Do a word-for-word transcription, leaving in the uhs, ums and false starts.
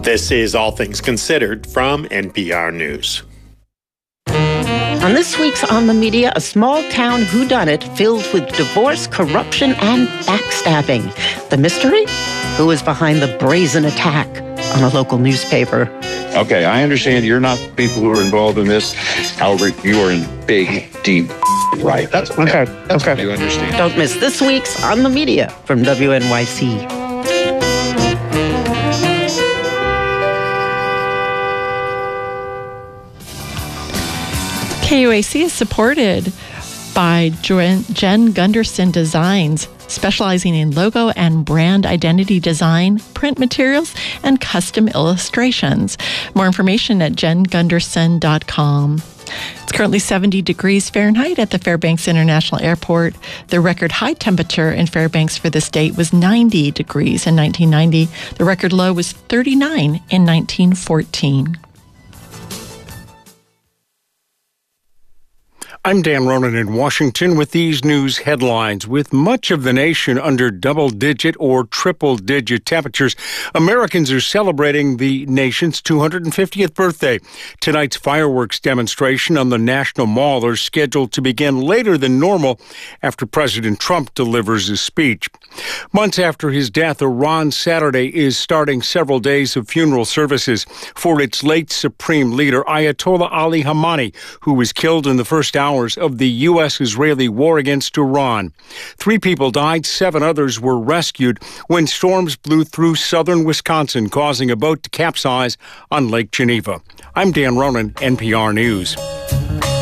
This is All Things Considered from N P R News. On this week's On the Media, a small-town whodunit filled with divorce, corruption, and backstabbing. The mystery? Who is behind the brazen attack on a local newspaper? Okay, I understand you're not people who are involved in this. However, you are in big, deep right. That's okay. That's okay. You understand. Don't miss this week's On the Media from W N Y C. K U A C is supported by Jen Gunderson Designs, specializing in logo and brand identity design, print materials, and custom illustrations. More information at jen gunderson dot com. It's currently seventy degrees Fahrenheit at the Fairbanks International Airport. The record high temperature in Fairbanks for this date was ninety degrees in nineteen ninety. The record low was thirty-nine in nineteen fourteen. I'm Dan Ronan in Washington with these news headlines. With much of the nation under double-digit or triple-digit temperatures, Americans are celebrating the nation's two hundred fiftieth birthday. Tonight's fireworks demonstration on the National Mall are scheduled to begin later than normal after President Trump delivers his speech. Months after his death, Iran Saturday is starting several days of funeral services for its late supreme leader, Ayatollah Ali Khamenei, who was killed in the first hour of the U S Israeli war against Iran. Three people died, seven others were rescued when storms blew through southern Wisconsin, causing a boat to capsize on Lake Geneva. I'm Dan Ronan, N P R News.